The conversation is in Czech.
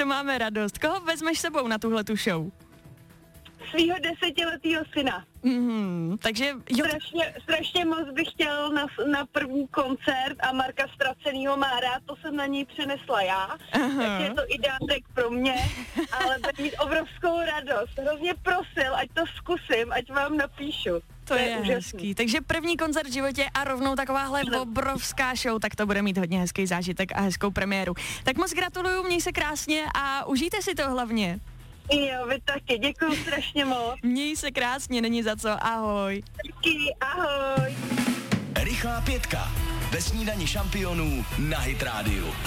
máme radost. Koho vezmeš sebou na tuhletu show? Svýho 10letého syna. Takže jo. Strašně moc bych chtěl na první koncert a Marka Ztracenýho má rád, to jsem na něj přenesla já, takže je to i dárek pro mě, ale bude mít obrovskou radost. Hrozně prosil, ať to zkusím, ať vám napíšu. To je hezký. Takže první koncert v životě a rovnou takováhle obrovská show, tak to bude mít hodně hezký zážitek a hezkou premiéru. Tak moc gratuluju, měj se krásně a užijte si to hlavně. Jo, vy taky, děkuju strašně moc. Měj se krásně, není za co, ahoj. Taky, ahoj. Rychlá pětka ve snídani šampionů na Hit Radio.